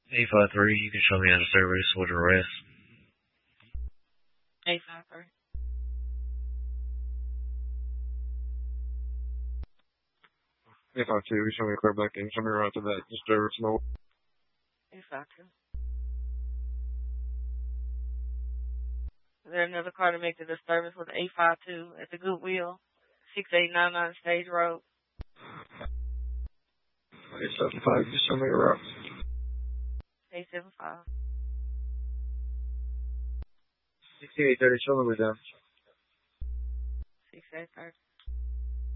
853, you can show me out of service with arrest. 853. If I two, show me a clear back in. Show me right to that disturbance mode. 852. Is there another car to make the disturbance with 852 at the Goodwill, 6899 Stage Road? 875, just show me a route. 875. 6830, show me down. 6830.